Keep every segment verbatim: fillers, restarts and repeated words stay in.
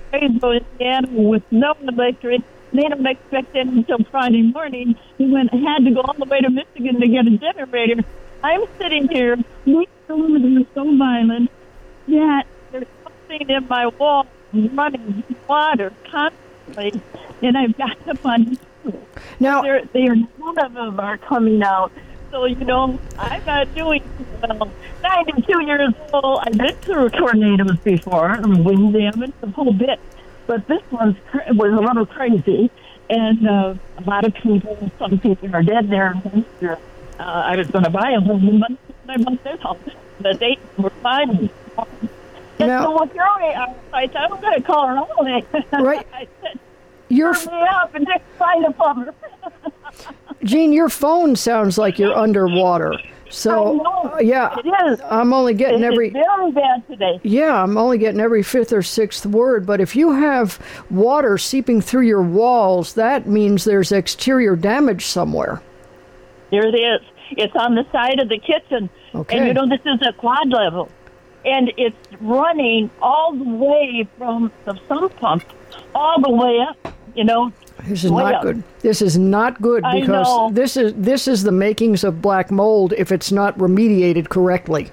Grayson, Indiana, with no electric. They don't expect it until Friday morning. He went had to go all the way to Michigan to get a generator. I'm sitting here, these storms are so violent that there's something in my wall running water constantly, and I've got to find it. Now, They're, they're, none of them are coming out. So, you know, I'm not doing well. ninety-two years old. I've been through tornadoes before, and wind damage, the whole bit. But this one was a little crazy. And uh, a lot of people, some people are dead there. Uh, I was going to buy a home, but I bought this home. But they were fine. Now, so if you're on I said, I'm going to call her all day. Right. I said, You're turn me up and just find a plumber. Jean, your phone sounds like you're underwater. So, I know. uh, yeah, It is. I'm only getting It every... is very bad today. Yeah, I'm only getting every fifth or sixth word, but if you have water seeping through your walls, that means there's exterior damage somewhere. There it is. It's on the side of the kitchen. Okay. And you know, this is a quad level. And it's running all the way from the sump pump all the way up, you know. This is way not up. good. This is not good I because know. this is this is the makings of black mold if it's not remediated correctly.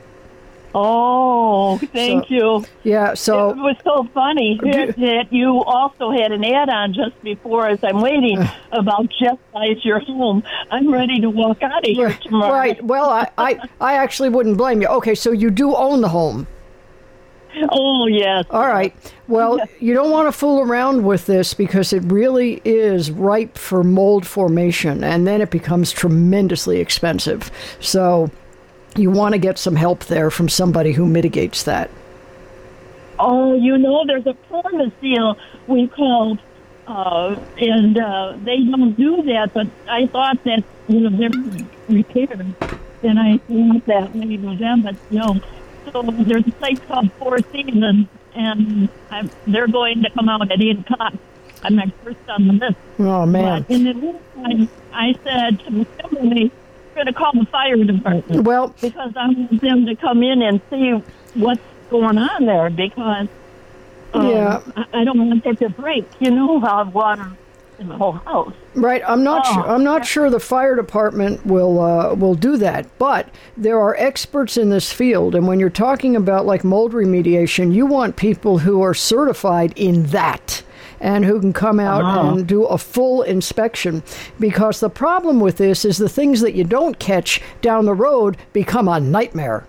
Oh, thank So- you. Yeah, It so was so funny that, that you also had an add-on just before as I'm waiting about Jeff buys your home. I'm ready to walk out of here tomorrow. right. Well, I, I I actually wouldn't blame you. Okay, so you do own the home. Oh, yes. All right. Well, you don't want to fool around with this because it really is ripe for mold formation, and then it becomes tremendously expensive. So you want to get some help there from somebody who mitigates that. Oh, you know, there's a perma seal we called, uh, and uh, they don't do that, but I thought that, you know, they're repaired. And I thought that maybe it was them, but no. So there's a place called Four Seasons, and I'm, they're going to come out at eight o'clock. I'm my first on the list. Oh, man. But in the meantime, I said to Kimberly, we're going to call the fire department. Well, Because I want them to come in and see what's going on there, because um, Yeah. I, I don't want it to break. You know, how water in the whole house. right. I'm not Oh, sure. I'm not sure the fire department will uh, will do that. But there are experts in this field, and when you're talking about like mold remediation, you want people who are certified in that and who can come out Uh-huh. and do a full inspection. Because the problem with this is the things that you don't catch down the road become a nightmare.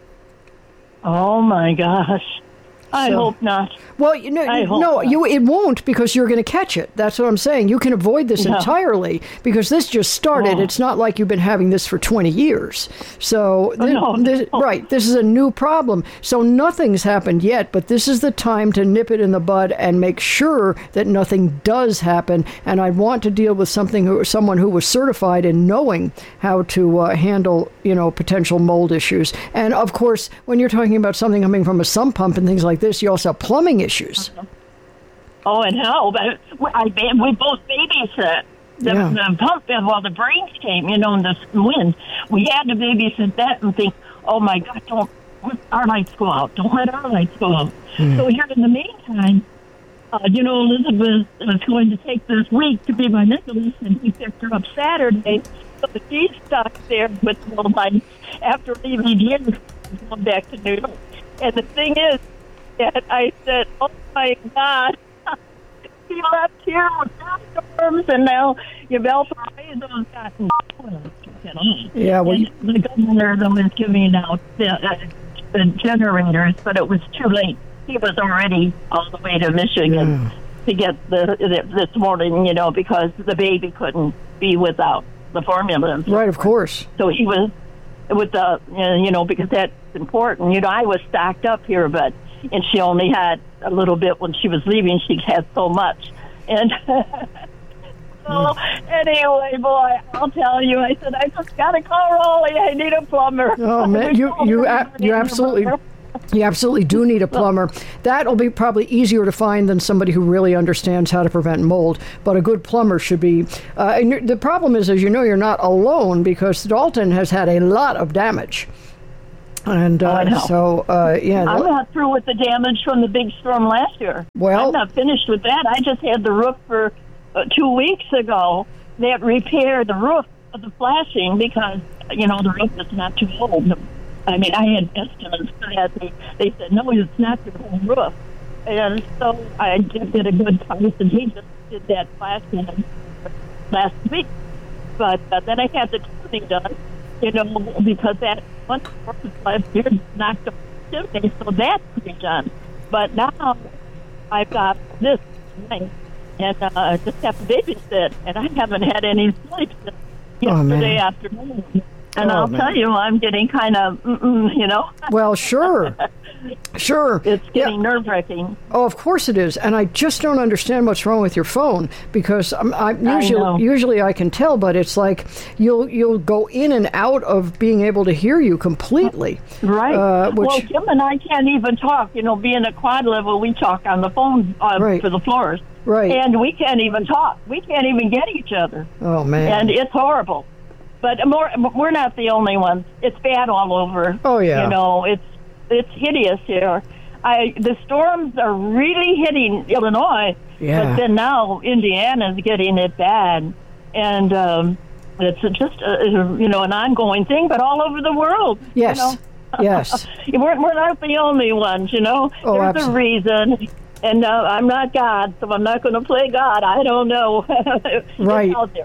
Oh, my gosh. I So- hope not. Well, you know, I hope no, not. you it won't because you're going to catch it. That's what I'm saying. You can avoid this Yeah. entirely because this just started. Oh. It's not like you've been having this for twenty years. So, thi- no, this, no. right, this is a new problem. So nothing's happened yet, but this is the time to nip it in the bud and make sure that nothing does happen. And I want to deal with something who, someone who was certified in knowing how to uh, handle, you know, potential mold issues. And of course, when you're talking about something coming from a sump pump and things like this, you also have plumbing issues. Oh, and how? But we- I, we both babysat the, Yeah. the pump while the brains came, you know, in the wind. We had to babysit that and think, oh, my God, don't let our lights go out. Don't let our lights go out. So here in the meantime, uh, you know, Elizabeth was going to take this week to be my Nicholas, and he picked her up Saturday. So she's stuck there with no lights after leaving here and going back to New York. And the thing is that I said, oh, my God. He left here with storms, and now Valparaiso's gotten Yeah, well, and the governor though is giving out the, uh, the generators, but it was too late. He was already all the way to Michigan to get the, the this morning, you know, because the baby couldn't be without the formula. And so right, of forth. course. So he was with the, uh, you know, because that's important. You know, I was stocked up here, but and she only had a little bit when she was leaving. She had so much, and so anyway, boy, I'll tell you. I said I just got to call Raleigh. I need a plumber. Oh man, you you a- you absolutely you absolutely do need a plumber. That'll be probably easier to find than somebody who really understands how to prevent mold. But a good plumber should be. Uh, and you're- the problem is, as you know, you're not alone because Dalton has had a lot of damage. And uh, Oh, so, uh, yeah. I'm not through with the damage from the big storm last year. Well, I'm not finished with that. I just had the roof for uh, two weeks ago. That repaired the roof of the flashing because, you know, the roof is not too old. I mean, I had estimates for that. They, they said, no, it's not your whole roof. And so I did get a good price, and he just did that flashing last week. But uh, then I had the chimney done, you know, because that one last year knocked off the chimney, so that's redone. But now I've got this thing, and uh, I just have to babysit, and I haven't had any sleep since yesterday oh, afternoon. And oh, I'll man. tell you, I'm getting kind of, mm-mm, you know. Well, sure. Sure. It's getting yeah. nerve-wracking. Oh, of course it is. And I just don't understand what's wrong with your phone because I'm, I'm usually I usually I can tell, but it's like you'll you'll go in and out of being able to hear you completely. Right. Uh, which, well, Jim and I can't even talk. You know, being at quad level, we talk on the phone uh, right. for the floors. Right. And we can't even talk. We can't even get each other. Oh, man. And it's horrible. But more, we're not the only ones. It's bad all over. Oh, yeah. You know, it's it's hideous here. I the storms are really hitting Illinois, yeah. but then now Indiana's getting it bad, and um, it's just a, you know an ongoing thing, but all over the world. Yes, you know? yes. we're we're not the only ones. You know, oh, there's absolutely. a reason. And uh, I'm not God, so I'm not going to play God. I don't know. Right. It's out there.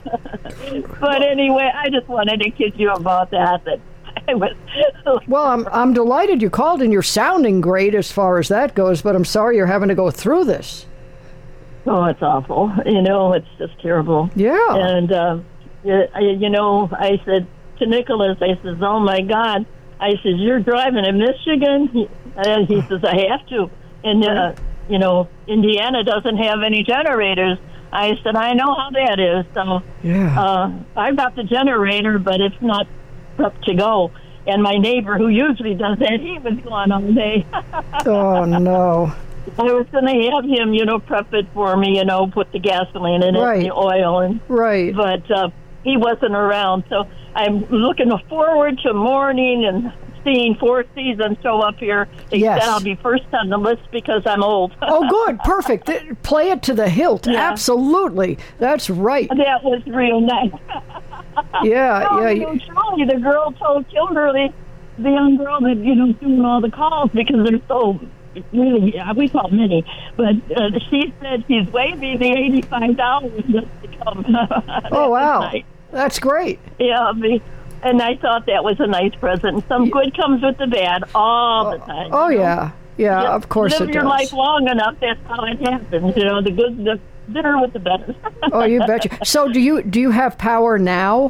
But anyway, I just wanted to kid you about that. That I was. Well, I'm I'm delighted you called, and you're sounding great as far as that goes. But I'm sorry you're having to go through this. Oh, it's awful. You know, it's just terrible. Yeah. And uh, you know, I said to Nicholas, I says, "Oh my God!" I says, "You're driving in Michigan," he, and he says, "I have to." And, uh, you know, Indiana doesn't have any generators. I said, I know how that is. So yeah. uh, I've got the generator, but it's not up to go. And my neighbor, who usually does that, he was gone all day. Oh, no. I was going to have him, you know, prep it for me, you know, put the gasoline in it, right. the oil. and Right. But uh, he wasn't around. So I'm looking forward to morning and seeing Four Seasons show up here. They yes. said I'll be first on the list because I'm old. Oh, good. Perfect. Play it to the hilt. Yeah. Absolutely. That's right. That was real nice. Yeah, no, yeah. You know, truly, the girl told Kimberly, the young girl that, you know, doing all the calls because they're so, really, we call Minnie, but uh, she said she's waiving the eighty-five dollars just to come. Oh, wow. Nice. That's great. Yeah, the, and I thought that was a nice present. Some good comes with the bad all the time. Oh, you know? yeah. Yeah, Just of course live it your does. life long enough, that's how it happens. You know, the good, the bitter with the better. Oh, you betcha. So do you do you have power now?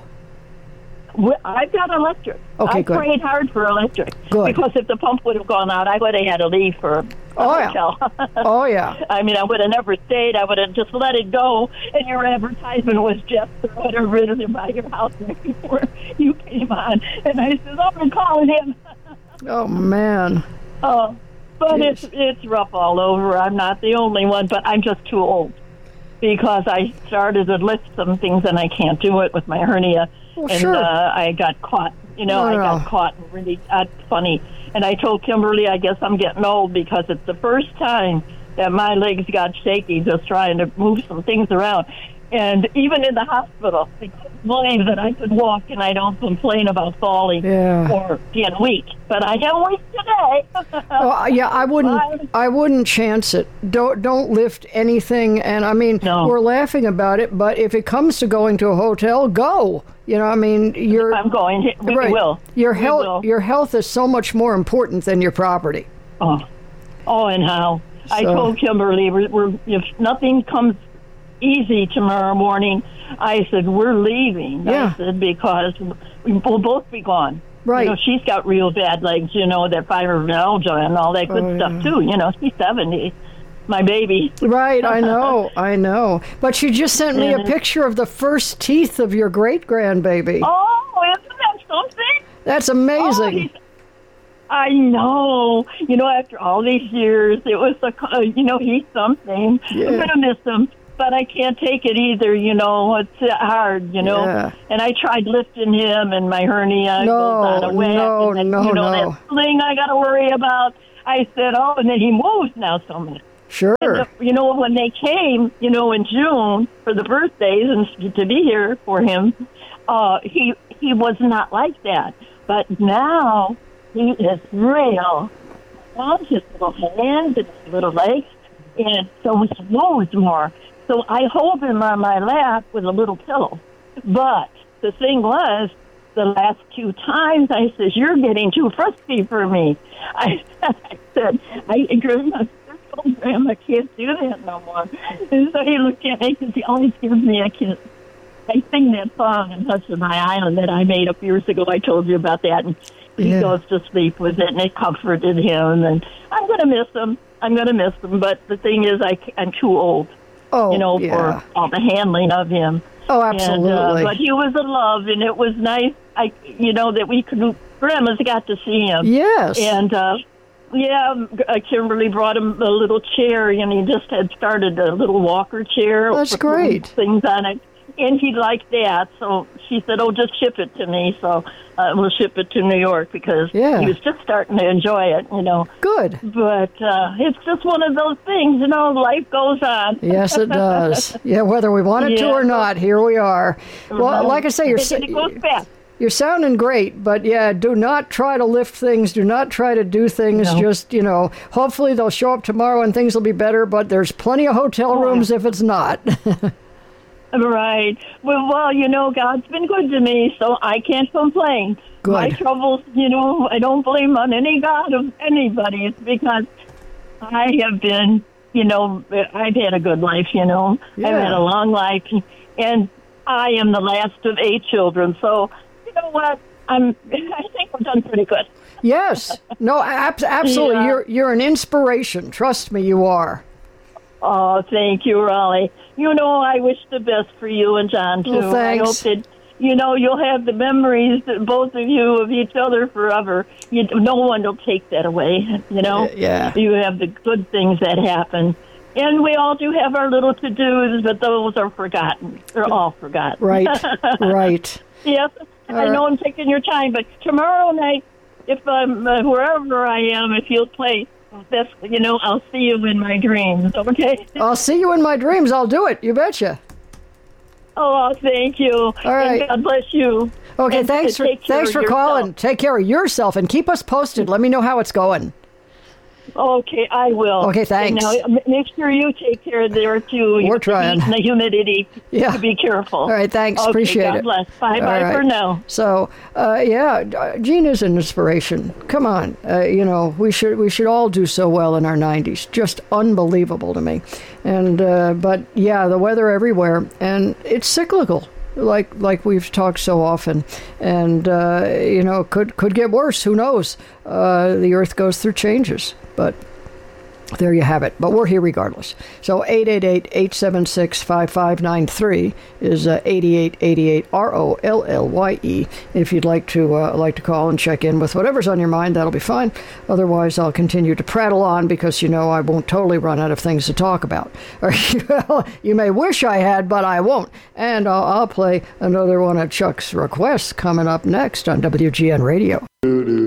Well, I've got electric. Okay, I good. prayed hard for electric. Good. Because if the pump would have gone out, I would have had to leave for a Oh, yeah. hotel. Oh, yeah. I mean, I would have never stayed. I would have just let it go. And your advertisement was just or whatever it is by your house right before you came on. And I said, oh, I'm calling him. Oh, man. Oh, but Jeez. it's it's rough all over. I'm not the only one, but I'm just too old. Because I started to lift some things and I can't do it with my hernia. Well, and sure. uh, I got caught. You know, No, I no, got no. caught really uh, funny. And I told Kimberly, I guess I'm getting old because it's the first time that my legs got shaky just trying to move some things around. And even in the hospital, they couldn't believe that I could walk and I don't complain about falling Yeah. or being weak. But I am weak today. Oh, yeah, I wouldn't. I wouldn't chance it. Don't don't lift anything. And I mean, No. we're laughing about it, but if it comes to going to a hotel, go. You know, I mean, your I'm going. We right. will. Your We health. will. Your health is so much more important than your property. Oh, oh, and how? I So- told Kimberly, we're, we're, if nothing comes easy tomorrow morning, I said, we're leaving. Yeah. I said, because we will both be gone. Right. You know, she's got real bad legs, you know, that fibromyalgia and all that good Oh, stuff, yeah. too. You know, she's seventy, my baby. Right, I know, I know. But she just sent me a Yeah. picture of the first teeth of your great grandbaby. Oh, isn't that something? That's Oh, amazing. he's- I know. You know, after all these years, it was, a, uh, you know, he's something. Yeah. I'm going to miss him. but I can't take it either, you know. It's uh, hard, you know. Yeah. And I tried lifting him, and my hernia No, goes out of whack. no, and then, no, you know, no. that sling I got to worry about. I said, oh, and then he moves now so much. Sure. And, uh, you know, when they came, you know, in June for the birthdays and to be here for him, uh, he he was not like that. But now he is real. Well, his little hands and his little legs, and so he moves more. So I hold him on my lap with a little pillow. But the thing was, the last two times I said, you're getting too frisky for me. I, I said, I, Grandma, Grandma can't do that no more. And so he looked at me because he always gives me a kiss. I sing that song on Hush of My Island that I made up years ago. I told you about that. And he Yeah. goes to sleep with it, and it comforted him. And I'm going to miss him. I'm going to miss him. But the thing is, I, I'm too old, Oh, you know, yeah. for all the handling of him. Oh, And, absolutely. uh, but he was a love, and it was nice, I, you know, that we could, grandma's got to see him. Yes. And, uh, yeah, uh, Kimberly brought him a little chair, and he just had started a little walker chair. That's with great. little things on it. And he liked that, so she said, oh, just ship it to me. So uh, we'll ship it to New York because Yeah. he was just starting to enjoy it, you know. Good. But uh, it's just one of those things, you know, life goes on. Yes, it does. Yeah, whether we want it to Yeah. or not, here we are. Well, like I say, you're And it goes fast. you're sounding great, but yeah, do not try to lift things. Do not try to do things. No. Just, you know, hopefully they'll show up tomorrow and things will be better, but there's plenty of hotel Oh, rooms if it's not. Right. Well, well, you know, God's been good to me, so I can't complain. Good. My troubles, you know, I don't blame on any God of anybody's because I have been, you know, I've had a good life, you know. Yeah. I've had a long life, and I am the last of eight children. So, you know what? I'm. I think we've done pretty good. Yes. No, ab- absolutely. Yeah. You're you're an inspiration. Trust me, you are. Oh, thank you, Raleigh. You know, I wish the best for you and John, too. Well, thanks. I hope that, you know, you'll have the memories, that both of you, of each other forever. You, no one will take that away, you know? Yeah. You have the good things that happen. And we all do have our little to-dos, but those are forgotten. They're all forgotten. Right. Right. Yes, All I know right. I'm taking your time, but tomorrow night, if I'm, uh, wherever I am, if you'll play, that's, you know, I'll see you in my dreams, okay? I'll see you in my dreams. I'll do it. You betcha. Oh, thank you. All right. And God bless you. Okay, And thanks for take care thanks of for yourself. calling. Take care of yourself and keep us posted. Let me know how it's going. Okay, I will. Okay, thanks. And now, m- make sure you take care of there, too. We're The trying. heat and the humidity. Yeah. To be careful. All right, thanks. Okay, Appreciate God it. bless. Bye-bye All right. for now. So, uh, yeah, uh, Gene is an inspiration. Come on, uh, you know we should we should all do so well in our nineties. Just unbelievable to me. And uh, but yeah, the weather everywhere, and it's cyclical. Like like we've talked so often, and uh, you know could could get worse. Who knows? Uh, the Earth goes through changes, but. There you have it. But we're here regardless. So eight eight eight, eight seven six, five five nine three is uh, eighty-eight eighty-eight, R O L L Y E. If you'd like to uh, like to call and check in with whatever's on your mind, that'll be fine. Otherwise, I'll continue to prattle on because, you know, I won't totally run out of things to talk about. Or, well, you may wish I had, but I won't. And I'll, I'll play another one of Chuck's requests coming up next on W G N Radio.